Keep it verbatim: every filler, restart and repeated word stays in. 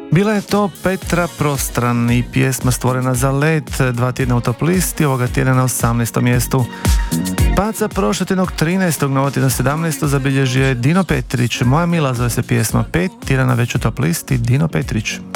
Bila je to Petra Prostran i pjesma stvorena za Let, dva tjedna u top listi, ovoga tjedna na osamnaestom mjestu. Pad sa prošlog tjednog trinaestog na ovo tjedno sedamnaesto zabilježio je Dino Petrić. Moja mila zove se pjesma, pet tjedana već u top listi, Dino Petrić.